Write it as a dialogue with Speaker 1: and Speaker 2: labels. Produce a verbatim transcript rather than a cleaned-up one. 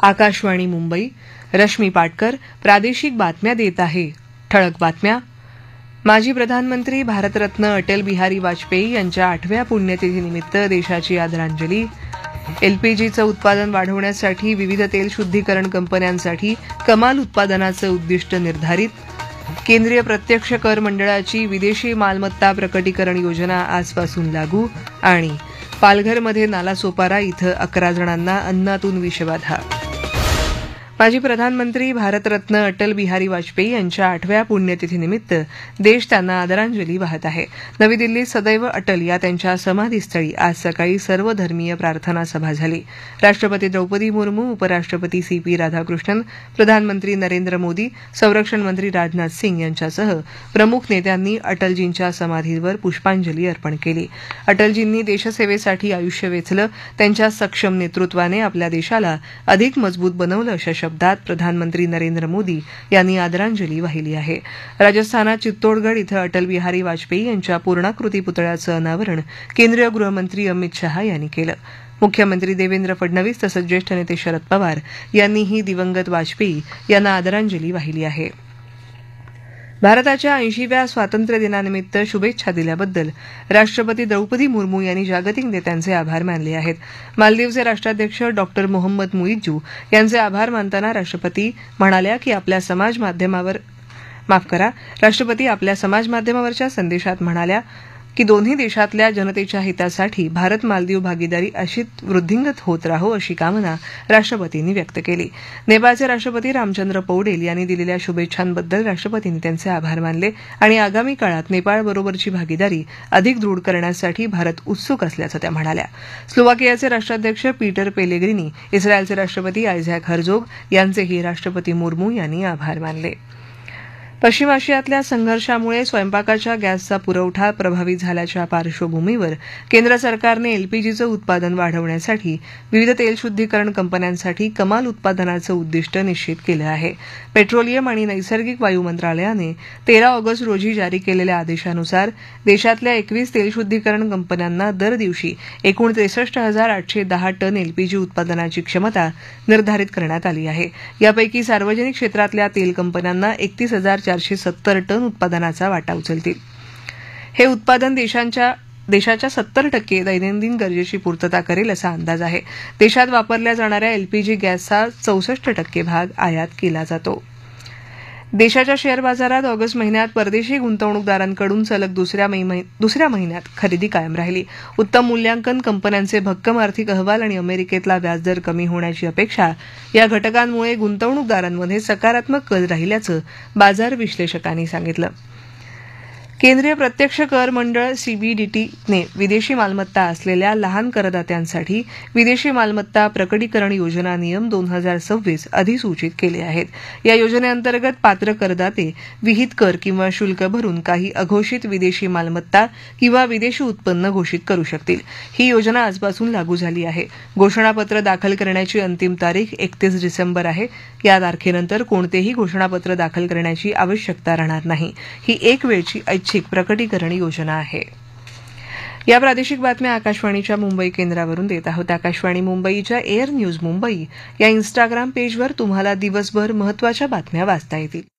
Speaker 1: आकाशवाणी मुंबई. रश्मी पाटकर प्रादेशिक बातम्या देत आहे. ठळक बातम्या. माजी प्रधानमंत्री भारतरत्न अटल बिहारी वाजपेयी यांच्या आठव्या पुण्यतिथीनिमित्त देशाची आदरांजली. एलपीजीचं उत्पादन वाढवण्यासाठी विविध तेल शुद्धीकरण कंपन्यांसाठी कमाल उत्पादनाचं उद्दिष्ट निर्धारित. केंद्रीय प्रत्यक्ष कर मंडळाची विदेशी मालमत्ता प्रकटीकरण योजना आजपासून लागू. आणि पालघरमध्ये नालासोपारा इथं अकरा जणांना अन्नातून विषबाधा. माजी प्रधानमंत्री भारतरत्न अटल बिहारी वाजपेयी यांच्या आठव्या पुण्यतिथीनिमित्त देश त्यांना आदरांजली वाहत आहे. नवी दिल्लीत सदैव अटल या त्यांच्या समाधीस्थळी आज सकाळी सर्वधर्मीय प्रार्थना सभा झाली. राष्ट्रपती द्रौपदी मुर्मू, उपराष्ट्रपती सी पी राधाकृष्णन, प्रधानमंत्री नरेंद्र मोदी, संरक्षण मंत्री राजनाथ सिंग यांच्यासह प्रमुख नेत्यांनी अटलजींच्या समाधीवर पुष्पांजली अर्पण केली. अटलजींनी देशसेवेसाठी आयुष्य वेचलं. त्यांच्या सक्षम नेतृत्वाने आपल्या देशाला अधिक मजबूत बनवलं अशा शब्दात प्रधानमंत्री नरेंद्र मोदी यांनी आदरांजली वाहिली आहे. राजस्थानात चित्तोडगड इथं अटल बिहारी वाजपेयी यांच्या पूर्णाकृती पुतळ्याचं अनावरण केंद्रीय गृहमंत्री अमित शहा यांनी केलं. मुख्यमंत्री देवेंद्र फडणवीस तसंच ज्येष्ठ नेते शरद पवार यांनीही दिवंगत वाजपेयी यांना आदरांजली वाहिली आहे. भारताच्या ऐंशीव्या स्वातंत्र्य दिनानिमित्त शुभेच्छा दिल्याबद्दल राष्ट्रपती द्रौपदी मुर्मू यांनी जागतिक नेत्यांचे आभार मानले आहेत. मालदीवचे राष्ट्राध्यक्ष डॉक्टर मोहम्मद मुइज्जू यांचे आभार मानताना राष्ट्रपती म्हणाल्या की आपल्या समाज माध्यमावर माफ करा राष्ट्रपती आपल्या समाज माध्यमावरच्या संदेशात म्हणाल्या की दोन्ही देशातल्या जनतेच्या हितासाठी भारत मालदीव भागीदारी अशीच वृद्धिंगत होत राहो अशी कामना राष्ट्रपतींनी व्यक्त केली. नेपाळचे राष्ट्रपती रामचंद्र पौडेल यांनी दिलेल्या शुभेच्छांबद्दल राष्ट्रपतींनी त्यांचे आभार मानले आणि आगामी काळात नेपाळबरोबरची भागीदारी अधिक दृढ करण्यासाठी भारत उत्सुक असल्याचं त्या म्हणाल्या. स्लोवाकियाचे राष्ट्राध्यक्ष पीटर पेलेग्रिनी, इस्रायलचे राष्ट्रपती आयझॅक हर्जोग यांचेही राष्ट्रपती मुर्मू यांनी आभार मानले. पश्चिम आशियातल्या संघर्षामुळे स्वयंपाकाच्या गॅसचा पुरवठा प्रभावित झाल्याच्या पार्श्वभूमीवर केंद्र सरकारने एलपीजीचं उत्पादन वाढवण्यासाठी विविध तेल शुद्धीकरण कंपन्यांसाठी कमाल उत्पादनाचं उद्दिष्ट निश्चित केलं आहे. पेट्रोलियम आणि नैसर्गिक वायू मंत्रालयाने तेरा ऑगस्ट रोजी जारी केलेल्या आदेशानुसार देशातल्या एकवीस तेल शुद्धीकरण कंपन्यांना दर दिवशी एकूण त्रेसष्ट हजार आठशे दहा टन एलपीजी उत्पादनाची क्षमता निर्धारित करण्यात आली आहे. यापैकी सार्वजनिक क्षेत्रातल्या तेल कंपन्यांना एकतीस हजार चारशे सत्तर टन उत्पादनाचा वाटा उचलतील. हे उत्पादन देशांच्या देशाच्या सत्तर टक्के दैनंदिन गरजेची पूर्तता करेल असा अंदाज आहे. देशात वापरल्या जाणाऱ्या एलपीजी गॅसचा चौसष्ट टक्के भाग आयात केला जातो. देशाच्या शेअर बाजारात ऑगस्ट महिन्यात परदेशी गुंतवणूकदारांकडून सलग दुसऱ्या दुसऱ्या महिन्यात खरेदी कायम राहिली. उत्तम मूल्यांकन, कंपन्यांचे भक्कम आर्थिक अहवाल आणि अमेरिकेतला व्याजदर कमी होण्याची अपेक्षा या घटकांमुळे गुंतवणूकदारांमध्ये सकारात्मक कल राहिल्याचं बाजार विश्लेषकांनी सांगितलं. केंद्रीय प्रत्यक्ष कर मंडळ सीबीडीटीने विदेशी मालमत्ता असलेल्या लहान करदात्यांसाठी विदेशी मालमत्ता प्रकटीकरण योजना नियम दोन हजार सव्वीस अधिसूचित केले आहेत. या योजनेअंतर्गत पात्र करदाते विहित कर किंवा शुल्क भरून काही अघोषित विदेशी मालमत्ता किंवा विदेशी उत्पन्न घोषित करू शकतील. ही योजना आजपासून लागू झाली आहे. घोषणापत्र दाखल करण्याची अंतिम तारीख एकतीस डिसेंबर आहे. या तारखेनंतर कोणतेही घोषणापत्र दाखल करण्याची आवश्यकता राहणार नाही. ही एक वेळची ऐच्छिक प्रकटीकरण योजना आहे. या प्रादेशिक बातम्या आकाशवाणीच्या मुंबई केंद्रावरून देत आहोत. आकाशवाणी मुंबईच्या एअर न्यूज मुंबई या इन्स्टाग्राम पेजवर तुम्हाला दिवसभर महत्त्वाच्या बातम्या वाचता येतील.